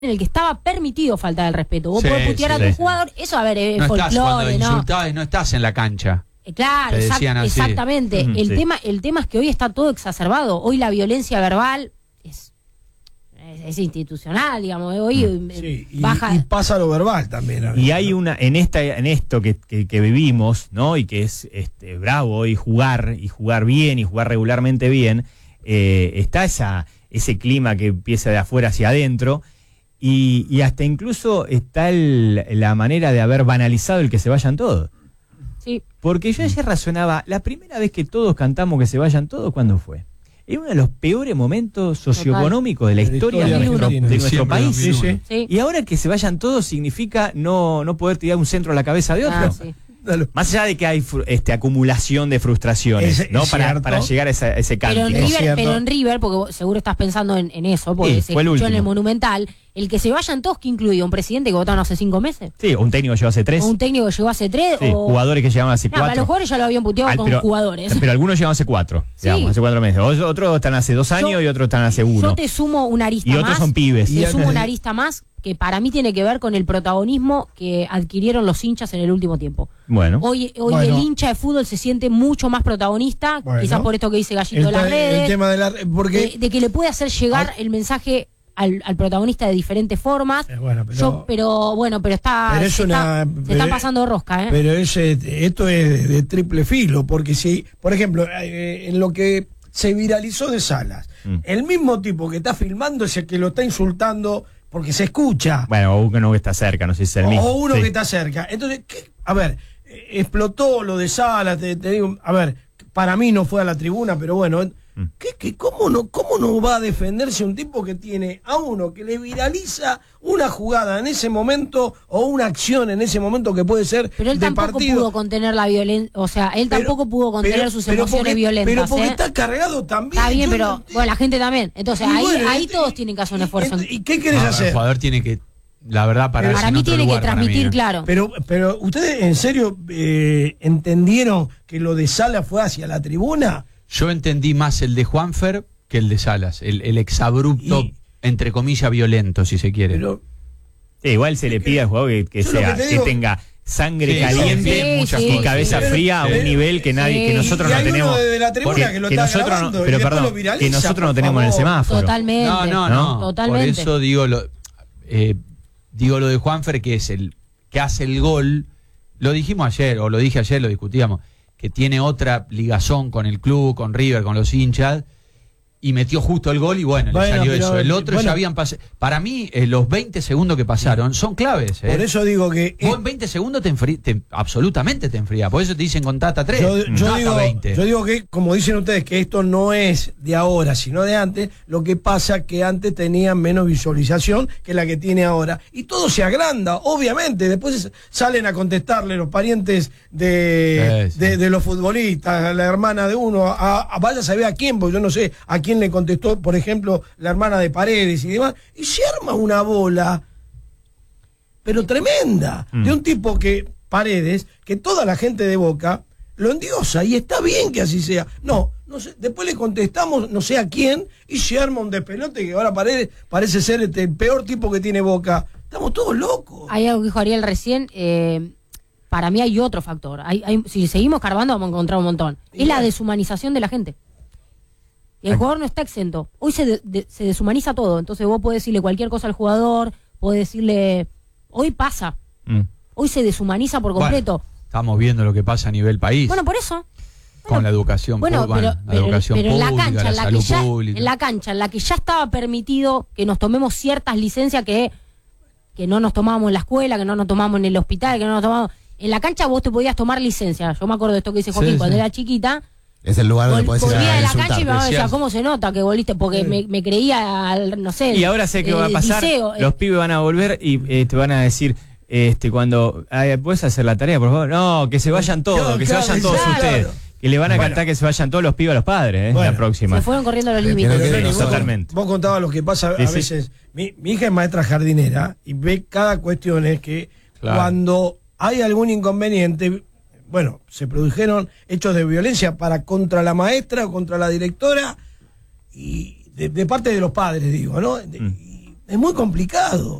en el que estaba permitido faltar el respeto. Vos podés putear a tu jugador, eso a ver, es no folclore, estás cuando insultás y no estás en la cancha. Claro, exactamente. El tema es que hoy está todo exacerbado. Hoy la violencia verbal es institucional, digamos. Hoy baja. Y pasa lo verbal también. Y hay una, en esto que vivimos, ¿no? Y que es bravo hoy jugar bien y jugar regularmente bien, está ese clima que empieza de afuera hacia adentro. Y hasta incluso está la manera de haber banalizado el que se vayan todos. Sí. Porque yo ayer razonaba, la primera vez que todos cantamos que se vayan todos, ¿cuándo fue? Es uno de los peores momentos socioeconómicos de la historia de nuestro país. Sí. Y ahora que se vayan todos significa no poder tirar un centro a la cabeza de otro. Sí. Más allá de que hay acumulación de frustraciones, ¿no? Para llegar a ese cántico. Pero en River, porque seguro estás pensando en eso, porque se escuchó en el Monumental, el que se vayan todos, que incluye un presidente que votaron hace 5 meses. Sí, un técnico que llegó hace 3. O un técnico que llegó hace 3. Sí, jugadores que llegaban hace 4. Los jugadores ya lo habían puteado con jugadores. Pero algunos llegaban hace 4, digamos, hace 4 meses. Otros están hace 2 años y otros están hace 1. Yo te sumo una arista más. Y otros son pibes. Te sumo una arista más que para mí tiene que ver con el protagonismo que adquirieron los hinchas en el último tiempo. Bueno. Hoy el hincha de fútbol se siente mucho más protagonista, quizás por esto que dice Gallito de las redes, el tema de que le puede hacer llegar el mensaje al protagonista de diferentes formas. Pero se está pasando rosca, ¿eh? Pero esto es de triple filo, porque si, por ejemplo, en lo que se viralizó de Salas, el mismo tipo que está filmando es el que lo está insultando porque se escucha. Bueno, o uno que está cerca, no sé si es el mismo. O uno que está cerca. Entonces, a ver, explotó lo de Salas, te digo, a ver, para mí no fue a la tribuna, pero bueno, ¿cómo no va a defenderse un tipo que tiene a uno que le viraliza una jugada en ese momento o una acción en ese momento que puede ser pero él de tampoco partido? Pudo contener la violencia, o sea, él tampoco pudo contener sus emociones violentas. Pero porque está cargado también. Está bien, pero bueno, la gente también. Entonces ahí todos tienen que hacer un esfuerzo. ¿Y qué querés hacer? El jugador tiene que, la verdad, para mí tiene que transmitir, claro. Pero ustedes en serio entendieron que lo de Salas fue hacia la tribuna. Yo entendí más el de Juanfer que el de Salas, el exabrupto, entre comillas, violento, si se quiere. Pero igual se le pide al jugador que tenga sangre caliente y cabeza fría a un nivel que nosotros no tenemos. Que nosotros no tenemos en el semáforo. Totalmente. No. Totalmente. Por eso digo lo de Juanfer, que es el que hace el gol. Lo dijimos ayer, o lo dije ayer, lo discutíamos, que tiene otra ligazón con el club, con River, con los hinchas, y metió justo el gol y le salió eso. El otro ya habían pasado. Para mí, los 20 segundos que pasaron son claves. Por eso digo que... Vos en 20 segundos absolutamente te enfrías. Por eso te dicen contata 3, yo 20. Yo digo que, como dicen ustedes, que esto no es de ahora, sino de antes. Lo que pasa que antes tenían menos visualización que la que tiene ahora. Y todo se agranda, obviamente. Después salen a contestarle los parientes de los futbolistas, la hermana de uno, vaya a saber a quién, porque yo no sé a quién le contestó, por ejemplo, la hermana de Paredes y demás, y se arma una bola, pero tremenda, de un tipo que, Paredes, que toda la gente de Boca lo endiosa, y está bien que así sea. No sé, después le contestamos no sé a quién, y se arma un despelote que ahora Paredes parece ser el peor tipo que tiene Boca. Estamos todos locos. Hay algo que dijo Ariel recién, para mí hay otro factor. Si seguimos carbando vamos a encontrar un montón. Es la deshumanización de la gente. Y el jugador no está exento. Hoy se deshumaniza todo. Entonces vos podés decirle cualquier cosa al jugador, podés decirle... Hoy pasa. Hoy se deshumaniza por completo. Bueno, estamos viendo lo que pasa a nivel país. Bueno, por eso. Con la educación pública, pero en la cancha, la salud pública. En la cancha, en la que ya estaba permitido que nos tomemos ciertas licencias que no nos tomábamos en la escuela, que no nos tomábamos en el hospital, que no nos tomábamos... En la cancha vos te podías tomar licencia. Yo me acuerdo de esto que dice Joaquín cuando era chiquita. Es el lugar donde podés ir volvía a de la insultar. cancha y me decía, ¿cómo se nota que volviste? Porque me creía, no sé. Y ahora sé que va a pasar. Liceo, los pibes van a volver y te van a decir, cuando ¿puedes hacer la tarea, por favor? No, que se vayan todos, se vayan todos ustedes. Que le van a cantar que se vayan todos los pibes a los padres, la próxima. Se fueron corriendo los límites. Totalmente. Vos contabas lo que pasa a veces. Mi hija es maestra jardinera y ve cada cuestión es que cuando hay algún inconveniente... Bueno, se produjeron hechos de violencia contra la maestra o contra la directora y de parte de los padres, digo, ¿no? Y Es muy complicado.